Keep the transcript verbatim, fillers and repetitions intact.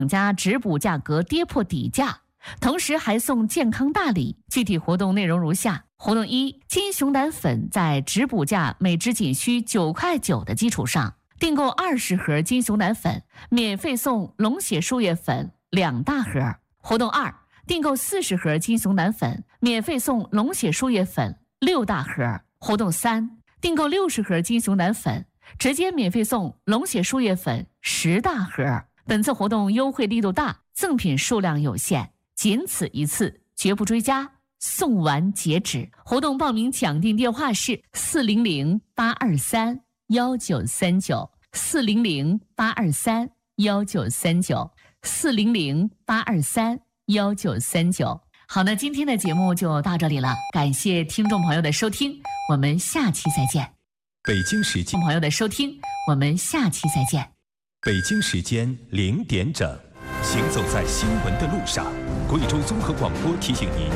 家直补价格跌破底价，同时还送健康大礼。具体活动内容如下：活动一，金熊胆粉在直补价每支仅需九块九的基础上，订购二十盒金熊胆粉，免费送龙血输液粉两大盒。活动二，订购四十盒金熊胆粉，免费送龙血输液粉六大盒。活动三，订购六十盒金熊胆粉，直接免费送龙血输液粉十大盒。本次活动优惠力度大，赠品数量有限，仅此一次，绝不追加，送完截止。活动报名抢订电话是四零零八二三幺九三九，四零零八二三幺九三九，四零零八二三幺九三九。好，那今天的节目就到这里了，感谢听众朋友的收听，我们下期再见。 北京时间朋友的收听，我们下期再见。 北京时间零点整，行走在新闻的路上，贵州综合广播提醒您。